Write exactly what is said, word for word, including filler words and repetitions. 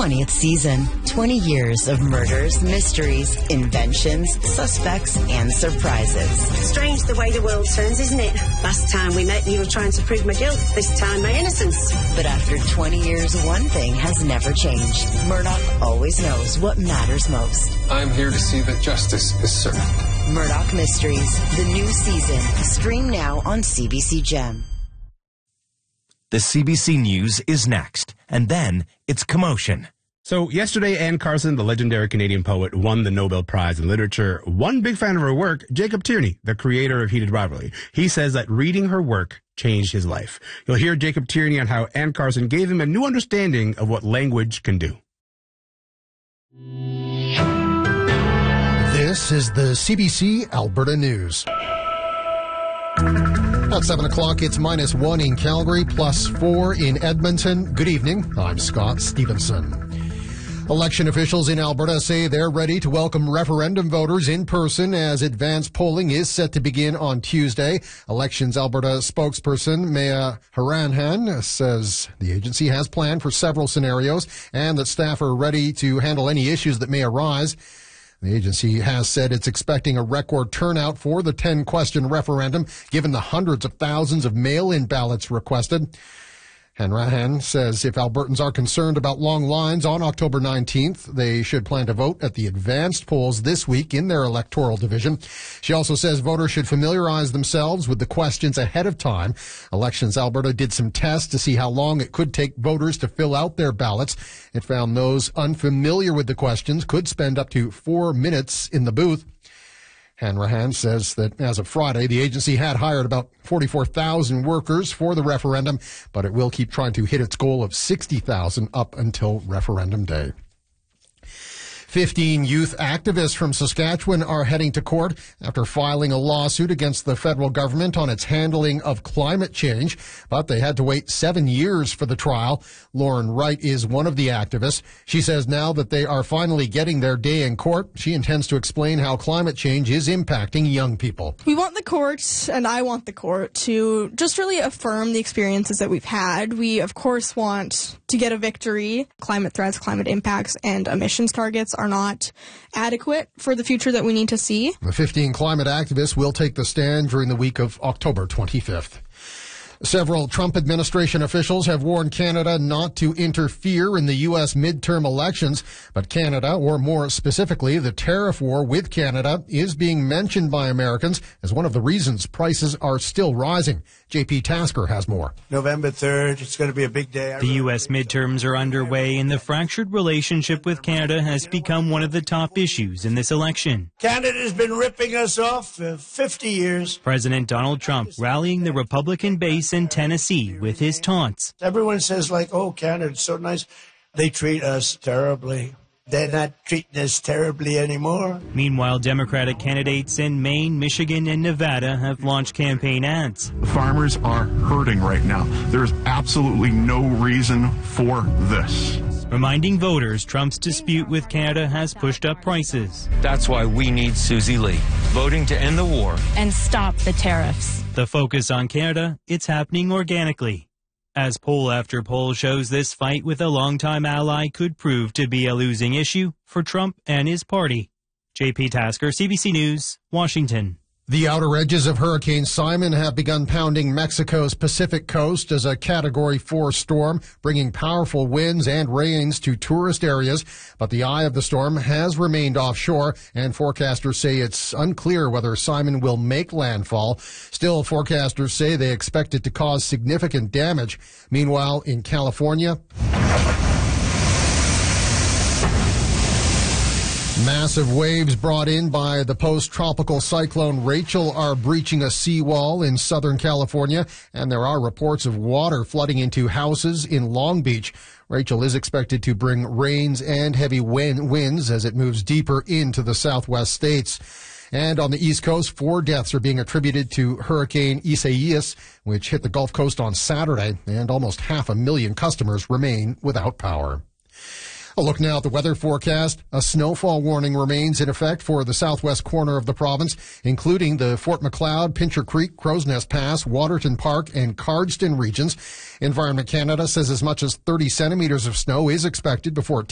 twentieth season. twenty years of murders, mysteries, inventions, suspects, and surprises. Strange the way the world turns, isn't it? Last time we met, you were trying to prove my guilt. This time, my innocence. But after twenty years, one thing has never changed. Murdoch always knows what matters most. I'm here to see that justice is served. Murdoch Mysteries, the new season. Stream now on C B C Gem. The C B C News is next, and then it's commotion. So yesterday, Anne Carson, the legendary Canadian poet, won the Nobel Prize in Literature. One big fan of her work, Jacob Tierney, the creator of Heated Rivalry. He says that reading her work changed his life. You'll hear Jacob Tierney on how Anne Carson gave him a new understanding of what language can do. This is the C B C Alberta News. At seven o'clock, it's minus one in Calgary, plus four in Edmonton. Good evening. I'm Scott Stevenson. Election officials in Alberta say they're ready to welcome referendum voters in person as advanced polling is set to begin on Tuesday. Elections Alberta spokesperson Maya Haranhan says the agency has planned for several scenarios and that staff are ready to handle any issues that may arise. The agency has said it's expecting a record turnout for the ten-question referendum, given the hundreds of thousands of mail-in ballots requested. Hanrahan says if Albertans are concerned about long lines on October nineteenth, they should plan to vote at the advanced polls this week in their electoral division. She also says voters should familiarize themselves with the questions ahead of time. Elections Alberta did some tests to see how long it could take voters to fill out their ballots. It found those unfamiliar with the questions could spend up to four minutes in the booth. Hanrahan says that as of Friday, the agency had hired about forty-four thousand workers for the referendum, but it will keep trying to hit its goal of sixty thousand up until referendum day. Fifteen youth activists from Saskatchewan are heading to court after filing a lawsuit against the federal government on its handling of climate change, but they had to wait seven years for the trial. Lauren Wright is one of the activists. She says now that they are finally getting their day in court, she intends to explain how climate change is impacting young people. We want the court, and I want the court, to just really affirm the experiences that we've had. We, of course, want to get a victory. Climate threats, climate impacts, and emissions targets are not adequate for the future that we need to see. The fifteen climate activists will take the stand during the week of October twenty-fifth. Several Trump administration officials have warned Canada not to interfere in the U S midterm elections, but Canada, or more specifically, the tariff war with Canada, is being mentioned by Americans as one of the reasons prices are still rising. J P Tasker has more. November third, it's going to be a big day. The U S midterms are underway, and the fractured relationship with Canada has become one of the top issues in this election. Canada's been ripping us off for fifty years. President Donald Trump rallying the Republican base in Tennessee with his taunts. Everyone says, like, oh, Canada's so nice. They treat us terribly. They're not treating us terribly anymore. Meanwhile, Democratic candidates in Maine, Michigan, and Nevada have launched campaign ads. The farmers are hurting right now. There is absolutely no reason for this. Reminding voters Trump's dispute with Canada has pushed up prices. That's why we need Susie Lee, voting to end the war and stop the tariffs. The focus on Canada, it's happening organically. As poll after poll shows, this fight with a longtime ally could prove to be a losing issue for Trump and his party. J P Tasker, C B C News, Washington. The outer edges of Hurricane Simon have begun pounding Mexico's Pacific coast as a Category four storm, bringing powerful winds and rains to tourist areas. But the eye of the storm has remained offshore, and forecasters say it's unclear whether Simon will make landfall. Still, forecasters say they expect it to cause significant damage. Meanwhile, in California, massive waves brought in by the post-tropical cyclone Rachel are breaching a seawall in Southern California, and there are reports of water flooding into houses in Long Beach. Rachel is expected to bring rains and heavy wind winds as it moves deeper into the southwest states. And on the East Coast, four deaths are being attributed to Hurricane Isaias, which hit the Gulf Coast on Saturday, and almost half a million customers remain without power. A look now at the weather forecast. A snowfall warning remains in effect for the southwest corner of the province, including the Fort Macleod, Pincher Creek, Crow's Nest Pass, Waterton Park, and Cardston regions. Environment Canada says as much as thirty centimeters of snow is expected before